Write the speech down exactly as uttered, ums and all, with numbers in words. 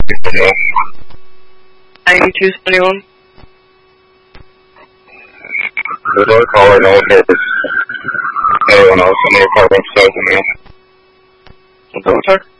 ninety-two seventy-one. Good luck, caller. No one here. Anyone else? I'm going to call them. Double check.